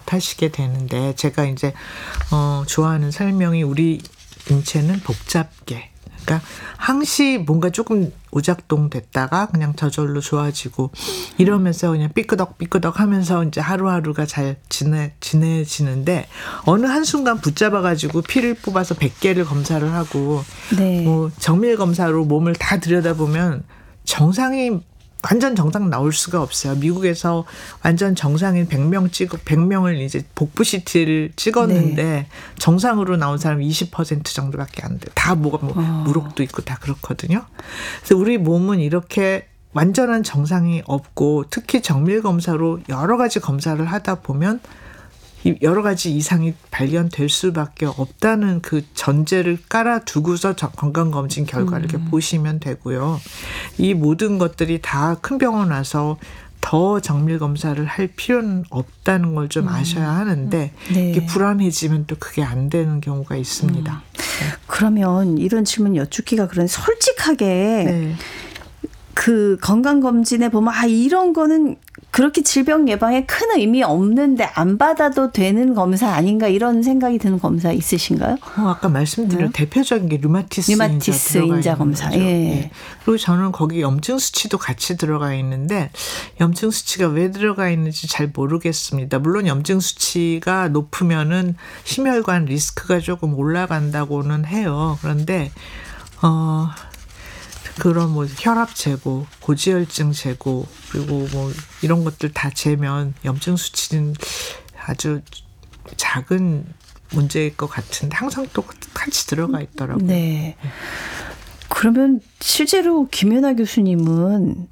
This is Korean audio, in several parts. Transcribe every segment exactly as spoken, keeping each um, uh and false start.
못 하시게 되는데 제가 이제 어, 좋아하는 설명이 우리 인체는 복잡계. 그러니까 항시 뭔가 조금 오작동 됐다가 그냥 저절로 좋아지고 이러면서 그냥 삐끄덕 삐끄덕 하면서 이제 하루하루가 잘 지내, 지내지는데 어느 한순간 붙잡아가지고 피를 뽑아서 백 개를 검사를 하고 네. 뭐 정밀 검사로 몸을 다 들여다보면 정상이 완전 정상 나올 수가 없어요. 미국에서 완전 정상인 백 명 찍고 백 명을 이제 복부 씨티를 찍었는데 네. 정상으로 나온 사람 이십 퍼센트 정도밖에 안 돼요. 다 뭐가 뭐 어. 무록도 있고 다 그렇거든요. 그래서 우리 몸은 이렇게 완전한 정상이 없고 특히 정밀 검사로 여러 가지 검사를 하다 보면 여러 가지 이상이 발견될 수밖에 없다는 그 전제를 깔아두고서 건강검진 결과를 이렇게 음. 보시면 되고요. 이 모든 것들이 다 큰 병원 와서 더 정밀 검사를 할 필요는 없다는 걸 좀 아셔야 하는데 네. 이게 불안해지면 또 그게 안 되는 경우가 있습니다. 음. 그러면 이런 질문 여쭙기가 그런 솔직하게 네. 그 건강검진에 보면 아 이런 거는 그렇게 질병 예방에 큰 의미 없는데 안 받아도 되는 검사 아닌가 이런 생각이 드는 검사 있으신가요? 어, 아까 말씀드린 네. 대표적인 게 류마티스, 류마티스 인자, 인자 검사. 예. 예. 그리고 저는 거기 염증 수치도 같이 들어가 있는데 염증 수치가 왜 들어가 있는지 잘 모르겠습니다. 물론 염증 수치가 높으면은 심혈관 리스크가 조금 올라간다고는 해요. 그런데 어. 그런 뭐 혈압 재고, 고지혈증 재고, 그리고 뭐 이런 것들 다 재면 염증 수치는 아주 작은 문제일 것 같은데 항상 또 같이 들어가 있더라고요. 네. 그러면 실제로 김연아 교수님은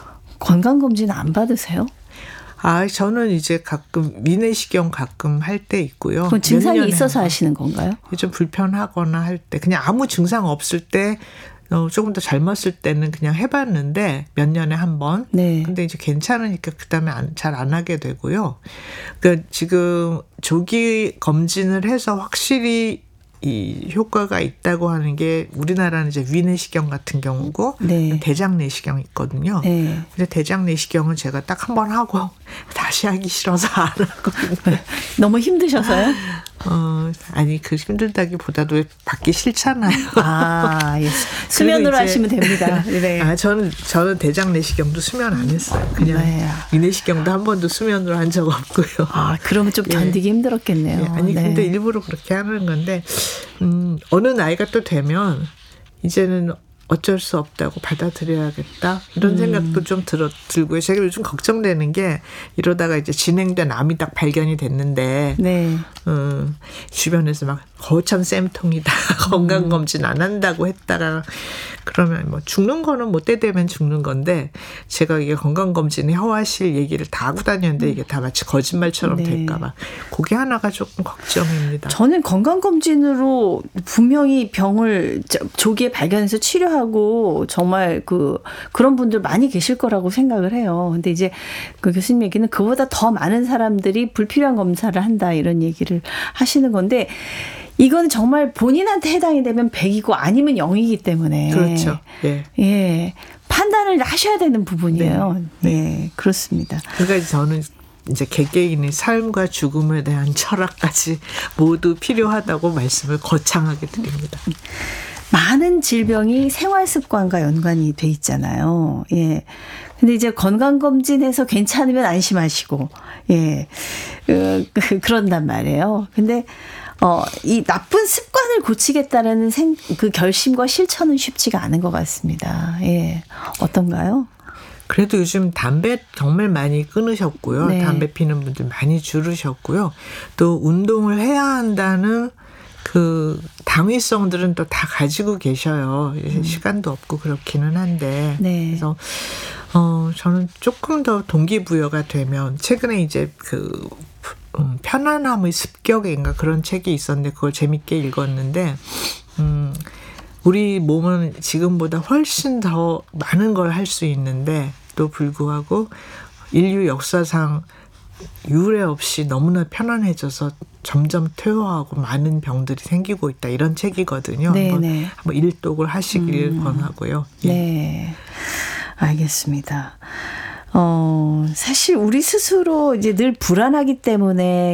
건강검진 안 받으세요? 아, 저는 이제 가끔 위내시경 가끔 할 때 있고요. 그건 증상이 있어서 하시는 건가요? 좀 불편하거나 할 때 그냥 아무 증상 없을 때 어, 조금 더 젊었을 때는 그냥 해봤는데 몇 년에 한 번. 네. 근데 이제 괜찮으니까 그다음에 잘 안 하게 되고요. 그러니까 지금 조기 검진을 해서 확실히 이 효과가 있다고 하는 게 우리나라는 이제 위내시경 같은 경우고 네. 대장내시경이 있거든요. 네. 근데 대장내시경은 제가 딱 한 번 하고 다시 하기 싫어서 안 하거든요. 너무 힘드셔서요? 어, 아니 그 힘들다기보다도 받기 싫잖아요. 아, 예. 수면으로 하시면 됩니다. 네. 아, 저는 저는 대장내시경도 수면 안 했어요. 그냥 네. 위내시경도 한 번도 수면으로 한 적 없고요. 아, 그러면 좀 견디기 예. 힘들었겠네요. 예. 아니 네. 근데 일부러 그렇게 하는 건데 음, 어느 나이가 또 되면 이제는 어쩔 수 없다고 받아들여야겠다 이런 음. 생각도 좀 들어, 들고요. 제가 요즘 걱정되는 게 이러다가 이제 진행된 암이 딱 발견이 됐는데 네. 음, 주변에서 막 거참 쌤통이다 건강검진 안 한다고 했다가 그러면 뭐 죽는 거는 뭐 때 되면 죽는 건데 제가 이게 건강검진에 허와실 얘기를 다 하고 다녔는데 이게 다 마치 거짓말처럼 네. 될까 봐 그게 하나가 조금 걱정입니다. 저는 건강검진으로 분명히 병을 조기에 발견해서 치료하고 정말 그 그런 분들 많이 계실 거라고 생각을 해요. 근데 이제 그 교수님 얘기는 그보다 더 많은 사람들이 불필요한 검사를 한다 이런 얘기를 하시는 건데 이건 정말 본인한테 해당이 되면 백이고 아니면 영이기 때문에. 그렇죠. 예. 예. 판단을 하셔야 되는 부분이에요. 네. 네. 그렇습니다. 그러니까 저는 이제 개개인의 삶과 죽음에 대한 철학까지 모두 필요하다고 말씀을 거창하게 드립니다. 많은 질병이 생활 습관과 연관이 돼 있잖아요. 예. 근데 이제 건강검진해서 괜찮으면 안심하시고, 예. 그, 그런단 말이에요. 근데 어, 이 나쁜 습관을 고치겠다라는 생, 그 결심과 실천은 쉽지가 않은 것 같습니다. 예. 어떤가요? 그래도 요즘 담배 정말 많이 끊으셨고요. 네. 담배 피는 분들 많이 줄으셨고요. 또 운동을 해야 한다는 그 당위성들은 또 다 가지고 계셔요. 음. 시간도 없고 그렇기는 한데. 네. 그래서 어, 저는 조금 더 동기부여가 되면 최근에 이제 그 음, 편안함의 습격인가 그런 책이 있었는데 그걸 재밌게 읽었는데 음, 우리 몸은 지금보다 훨씬 더 많은 걸 할 수 있는데 또 불구하고 인류 역사상 유례 없이 너무나 편안해져서 점점 퇴화하고 많은 병들이 생기고 있다. 이런 책이거든요. 한번, 한번 일독을 하시길 음. 권하고요. 예. 네, 알겠습니다. 어, 사실 우리 스스로 이제 늘 불안하기 때문에